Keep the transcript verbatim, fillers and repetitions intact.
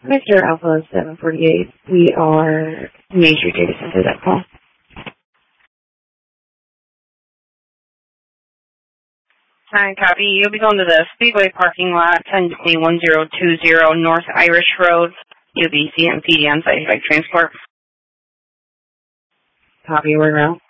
Mister Alpha seven forty-eight, we are Major Data Center, that call. Hi, copy. You'll be going to the Speedway parking lot, ten one zero two zero North Irish Road. You'll be C M P on site by transport. Copy, we're around.